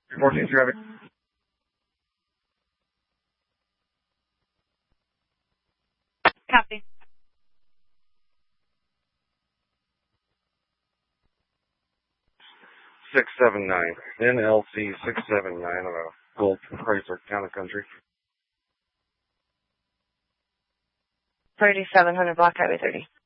14 traffic. Copy. 679. NLC 679 on a Gold Chrysler Town and Country. 3700 Block Highway 30.